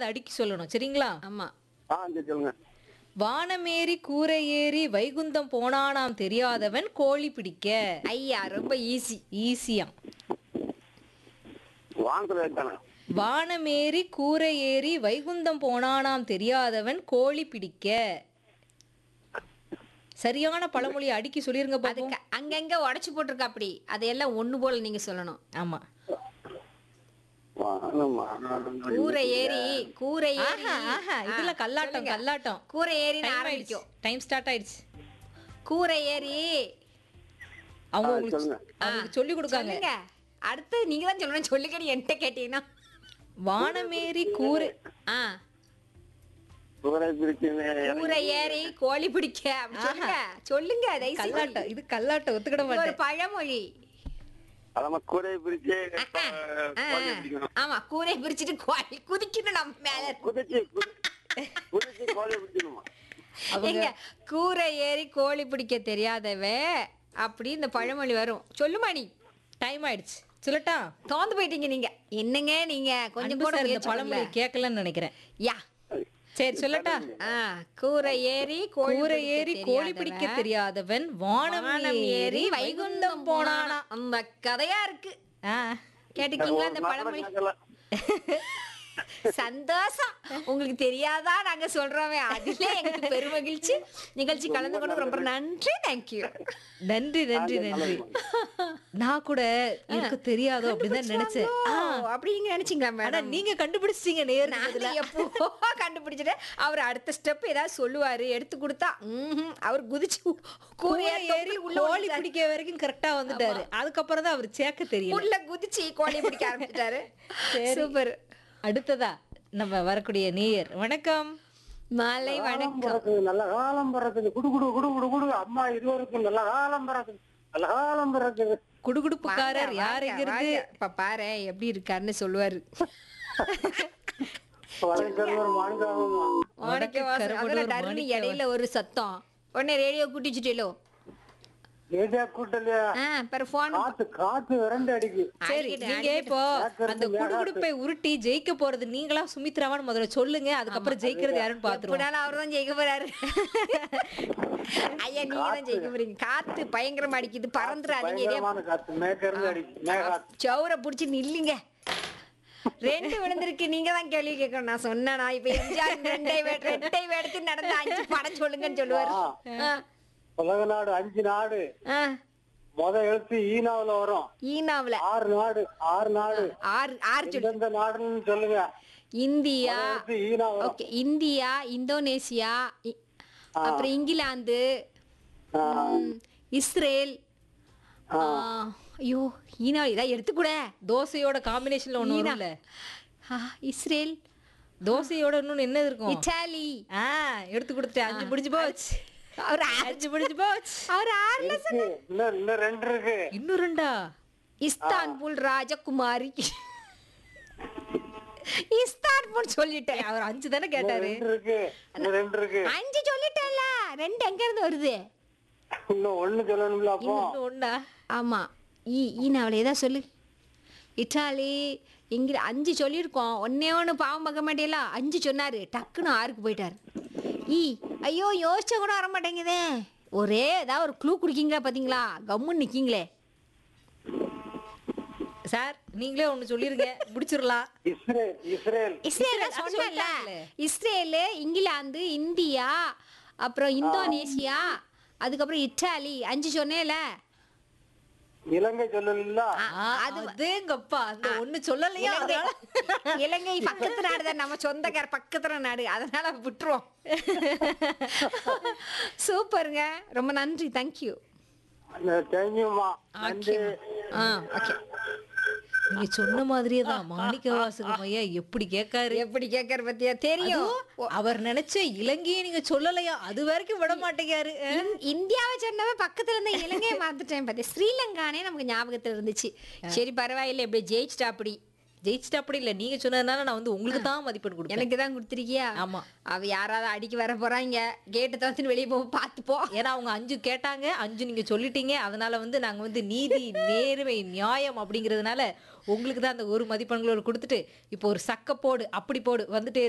அத அடுக்கி சொல்லணும். சரிங்களா? ஆமா. சரி சொல்லுங்க. வானமேறி கூரை ஏறி வைகுந்தம் போனானாம் தெரியாதவன் கோழி பிடிக்க. ஐயா ரொம்ப ஈஸி. ஈஸியா. வானத்துல தானே. வானமேறி கூரை ஏறி வைகுந்தம் போனானாம் தெரியாதவன் கோழி பிடிக்க. சரியான பழமொழி அடுக்கி சொல்லிருங்க பாப்போம். அதுக்கு அங்கங்க உடைச்சு போட்டிருக்கா அப்படி. அதையெல்லாம் ஒண்ணு போல நீங்க சொல்லணும். ஆமா. கூரை ஏறி ஆஹா, ஆஹா, இதுல கல்லாட்டம் சொல்லுங்க. கல்லாட்டம். கூரை ஏறி டைம் ஆரம்பிக்கும். ஆயிடுச்சு. டைம் ஸ்டார்ட் ஆயிடுச்சு. கூரை ஏறி அவங்க சொல்லுங்க. அவங்களுக்கு சொல்லி கொடுக்காங்க. சொல்லுங்க. அடுத்து நீங்க தான் சொல்லணும். சொல்லுங்க, நீ என்கிட்ட கேட்டீங்கன்னா. வானமேறி கூரை ஆ கூரை பிரிச்சு கூரை ஏறி கோழி பிடிக்க அப்படி சொல்லுங்க. சொல்லுங்க. தயவு செஞ்சு. கல்லாட்டம். இது கல்லாட்டம் ஒத்துக்கிட இது ஒரு மாட்டேன். பழமொழி. அதாம கூரை பிரிச்சு ஆ, ஆமா, கூரை பிரிச்சுட்டு கோழி குதிக்கணும் நம்ம மேல. குதிச்சு குதிச்சு கோழி பிடிக்கணுமா? எங்க கூரை ஏறி கோழி பிடிக்க தெரியாதவே அப்படி இந்த பழமொழி வரும். சொல்லுமா நீ. டைம் ஆயிடுச்சு. சொல்லட்டா? தோந்து போயிட்டீங்க நீங்க. என்னங்க நீங்க கொஞ்சம் அன்பு கூட சார் இந்த முயற்சி பழமொழி பண்ணல. கேட்கலன்னு நினைக்கிறேன். யா. சரி சொல்லட்டா? கூரை ஏறி கூரை ஏறி கோழி பிடிக்க தெரியாதவன் வானம் ஏறி வைகுந்தம் போனானா. அந்த கதையா இருக்கு. ஆ. கேட்டுக்கீங்களா இந்த பழமொழி? சந்தோஷம். உங்களுக்கு தெரியாதா நாங்க சொல்றோமே, அதுல எங்களுக்கு பெருமகிழ்ச்சி. நிகழ்ச்சி கலந்து கொண்டு ரொம்ப நன்றி. தேங்க்யூ. நன்றி நன்றி நன்றி. நான் கூட எனக்கு தெரியாதோ அப்படின்னு நினைச்சேன். அப்படிங்க நினைச்சீங்களா ஆனா மேடம்? நீங்க கண்டுபிடிச்சிட்டீங்க நேர்ல. நான் எப்போ கண்டுபிடிச்சிட்டு அவர் அடுத்த ஸ்டெப் ஏதாவது சொல்லுவாரு, எடுத்து கொடுத்தா அவர் குதிச்சு கூரை கூரையை ஏறி உள்ள கோழி பிடிக்க வரைக்கும் கரெக்டா வந்துட்டாரு. அதுக்கப்புறம் தான் அவர் சேர்க்க தெரியல. உள்ள குதிச்சு கோழி பிடிக்க ஆரம்பிச்சிட்டாரு. சூப்பர். அடுத்ததா நம்ம வரக்கூடிய நேயர். வணக்கம். மாலை வணக்கம். நல்ல காலம் பறக்குது. குடு குடு குடு குடு குடு. அம்மா இருவருக்கும் நல்ல காலம் பறக்குது. நல்ல காலம் பறக்குது. குடுகுடுப்புக்காரர் யார் எங்க இருந்து? இப்ப பாரு எப்படி இருக்காருன்னு சொல்லுவாரு. டர்னு இடையில ஒரு சத்தம். உடனே ரேடியோ கூட்டிச்சுட்டேலோ. காத்து விரண்டு அடிக்கு. சரி, நீங்க இப்போ அந்த குடுகுடுப்பை உருட்டி ஜெயிக்க போறது நீங்களா சுமித்ராவான்னு முதல்ல சொல்லுங்க. அதுக்கப்புறம் ஜெயிக்கிறது யாருன்னு பாத்துருவோம். அவர்தான் ஜெயிக்க போறாரு. ஐயா நீங்க தான் ஜெயிக்க போறீங்க. காத்து பயங்கரமா அடிக்குது. பறந்துடாதீங்க. சௌர புடிச்சு நில்லுங்க. 2 விழுந்திருக்கு. நீங்க தான் கேள்வி கேட்கணும். நான் சொன்னேனா இப்ப எம்ஜிஆர் ரெட்டை வேடத்து நடந்த 5 படம் சொல்லுங்கன்னு சொல்லுவாரு. உலக நாடு 5 நாடு. முத எழுத்து ஈனாவுல வரும். ஈனாவுல 6 நாடு. 6 நாடு. 6 எந்தெந்த நாடுன்னு சொல்லுங்க. இந்தியா. ஈனா வரும். ஓகே. இந்தியா, இந்தோனேசியா, அப்புறம் இங்கிலாந்து, இஸ்ரேல். ஐயோ ஈனா இதான் எடுத்துக்கூட. தோசையோட காம்பினேஷன்ல ஒண்ணு வரும்ல. இஸ்ரேல். தோசையோட இன்னொன்னு என்ன இருக்கும்? இட்டாலி. எடுத்து கொடுத்துட்டேன். 5 முடிஞ்சு போச்சு. அவர் 5 முடிஞ்சு போச்சு. அவர் 6ல சொன்ன. இன்னும் 2 இருக்கு. இன்னும் 2ஆ? இஸ்தான்புல் ராஜகுமாரி. இஸ்தான்புல் சொல்லிட்டேன். அவர் 5 தானே கேட்டாரு. 2 இருக்கு. இன்னும் 2 இருக்கு. 5 சொல்லிட்டேன்ல. 2 எங்க இருந்து வருது? இன்னும் 1 சொல்லணும்ல அப்போ. இன்னும் 1ஆ? ஆமா. ஈனாவுல ஏதா சொல்லு. இட்டாலி, இங்க 5 சொல்லியிருக்கோம். ஒண்ணு பாவம் பார்க்க மாட்டேல. 5 சொன்னாரு. டக்குன்னு 6க்கு போயிட்டாரு. ஐயோ யோசிச்ச கூட வர மாட்டேங்குதே. ஒரே ஏதாவது ஒரு க்ளூ குடிக்கீங்களா? பாத்தீங்களா கம்முன்னு நிக்கீங்களே. சார் நீங்களே ஒண்ணு சொல்லிருங்க, முடிச்சிரலாம். இஸ்ரேல் சொன்னல. இஸ்ரேல், இங்கிலாந்து, இந்தியா, அப்புறம் இந்தோனேசியா, அதுக்கப்புறம் இட்டாலி. 5 சொன்னேல. இலங்கை சொல்லல. அதுங்கப்பா அந்த ஒண்ணு சொல்லலையா? இலங்கை பக்கத்து நாடு தான். நம்ம சொந்தக்கார பக்கத்துல நாடு. அதனால விட்டுருவோம். சூப்பருங்க. ரொம்ப நன்றி. தேங்க்யூ. தேங்க்யூமா. ஓகே. நீங்க சொன்ன மாதிரியே தான் மாணிக்கவாசகம் ஐயா எப்படி கேட்காரு பத்தியா தெரியும். அவர் நினைச்ச இலங்கையை நீங்க சொல்லலையா? அது வரைக்கும் விட மாட்டேங்காரு. இந்தியாவை சொன்னவ பக்கத்துல இருந்த இலங்கையை மாத்துட்டேன் பாத்தியா. ஸ்ரீலங்கானே நமக்கு ஞாபகத்துல இருந்துச்சு. சரி பரவாயில்ல. இப்படி ஜெயிச்சிட்டா. அப்படி இல்ல, நீங்க சொன்னதுனால நான் வந்து உங்களுக்கு தான் மதிப்பெண் கொடுப்பேன். எனக்கு தான் கொடுத்துருக்கியா? ஆமா. அவ யாராவது அடிக்க வர போறாங்க. கேட்டு தவிர்த்து வெளியே போக பார்த்துப்போம். ஏன்னா அவங்க 5 கேட்டாங்க, 5 நீங்க சொல்லிட்டீங்க. அதனால வந்து நாங்க வந்து நீதி நேர்மை நியாயம் அப்படிங்கிறதுனால உங்களுக்கு தான் அந்த 1 மதிப்பெண்களோடு கொடுத்துட்டு இப்போ ஒரு சக்கப்போடு அப்படி போடு வந்துட்டே